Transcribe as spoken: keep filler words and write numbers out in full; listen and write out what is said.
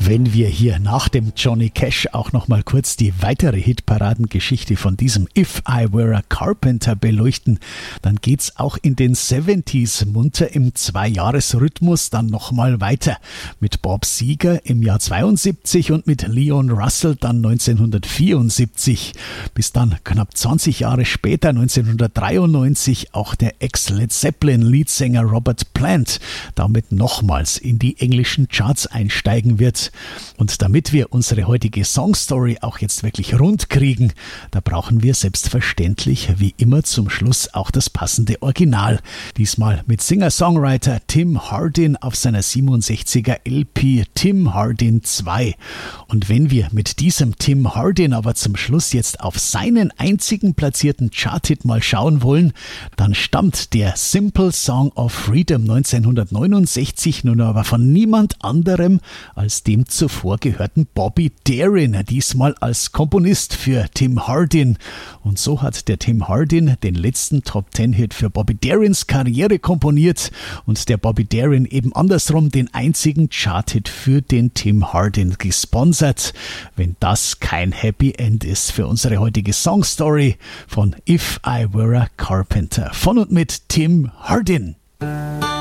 Wenn wir hier nach dem Johnny Cash auch noch mal kurz die weitere Hitparadengeschichte von diesem If I Were a Carpenter beleuchten, dann geht's auch in den siebziger munter im Zwei-Jahres-Rhythmus dann noch mal weiter. Mit Bob Seger im Jahr zweiundsiebzig und mit Leon Russell dann neunzehnhundertvierundsiebzig. Bis dann knapp zwanzig Jahre später, neunzehnhundertdreiundneunzig, auch der Ex-Led Zeppelin-Leadsänger Robert Plant damit nochmals in die englischen Charts einsteigen wird. Und damit wir unsere heutige Songstory auch jetzt wirklich rund kriegen, da brauchen wir selbstverständlich wie immer zum Schluss auch das passende Original. Diesmal mit Singer-Songwriter Tim Hardin auf seiner siebenundsechziger L P Tim Hardin zwei. Und wenn wir mit diesem Tim Hardin aber zum Schluss jetzt auf seinen einzigen platzierten Chart-Hit mal schauen wollen, dann stammt der Simple Song of Freedom neunzehnhundertneunundsechzig nun aber von niemand anderem als dem zuvor gehörten Bobby Darin, diesmal als Komponist für Tim Hardin. Und so hat der Tim Hardin den letzten Top-Ten-Hit für Bobby Darins Karriere komponiert und der Bobby Darin eben andersrum den einzigen Chart-Hit für den Tim Hardin gesponsert. Wenn das kein Happy End ist für unsere heutige Songstory von If I Were a Carpenter von und mit Tim Hardin.